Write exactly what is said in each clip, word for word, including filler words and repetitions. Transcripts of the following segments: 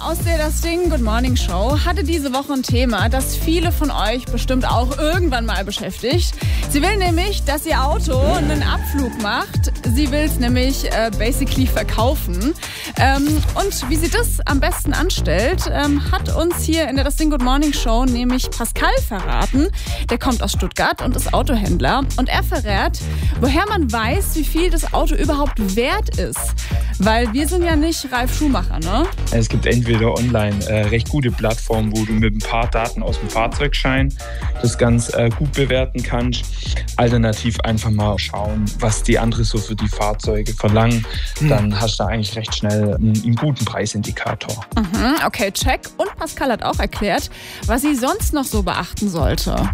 aus der Das Ding Good Morning Show hatte diese Woche ein Thema, das viele von euch bestimmt auch irgendwann mal beschäftigt. Sie will nämlich, dass ihr Auto einen Abflug macht. Sie will es nämlich äh, basically verkaufen. Ähm, und wie sie das am besten anstellt, ähm, hat uns hier in der Das Ding Good Morning Show nämlich Pascal verraten. Der kommt aus Stuttgart und ist Autohändler. Und er verrät, woher man weiß, wie viel das Auto überhaupt wert ist. Weil wir sind ja nicht Ralf Schumacher, ne? Es gibt entweder online äh, recht gute Plattformen, wo du mit ein paar Daten aus dem Fahrzeugschein das ganz äh, gut bewerten kannst. Alternativ einfach mal schauen, was die anderen so für die Fahrzeuge verlangen. Hm. Dann hast du da eigentlich recht schnell einen, einen guten Preisindikator. Mhm, okay, check. Und Pascal hat auch erklärt, was sie sonst noch so beachten sollte.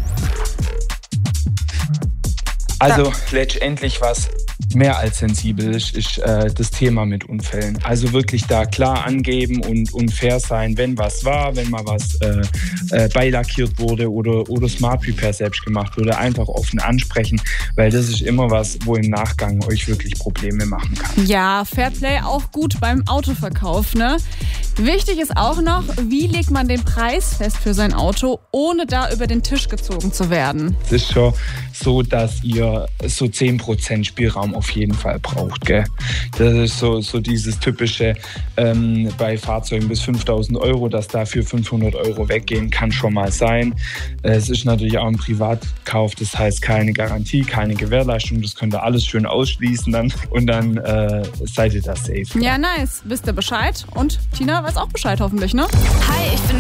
Also letztendlich was mehr als sensibel ist, ist äh, das Thema mit Unfällen. Also wirklich da klar angeben und, und fair sein, wenn was war, wenn mal was äh, äh, beilackiert wurde oder, oder Smart Repair selbst gemacht wurde, einfach offen ansprechen, weil das ist immer was, wo im Nachgang euch wirklich Probleme machen kann. Ja, Fairplay auch gut beim Autoverkauf, ne? Wichtig ist auch noch, wie legt man den Preis fest für sein Auto, ohne da über den Tisch gezogen zu werden? Es ist schon so, dass ihr so zehn Prozent Spielraum auf jeden Fall braucht, gell? Das ist so, so dieses typische ähm, bei Fahrzeugen bis fünftausend Euro, dass dafür fünfhundert Euro weggehen, kann schon mal sein. Es ist natürlich auch ein Privatkauf, das heißt keine Garantie, keine Gewährleistung, das könnt ihr alles schön ausschließen dann und dann äh, seid ihr da safe. Ja, nice. Wisst ihr Bescheid? Und Tina weiß auch Bescheid hoffentlich, ne? Hi, ich bin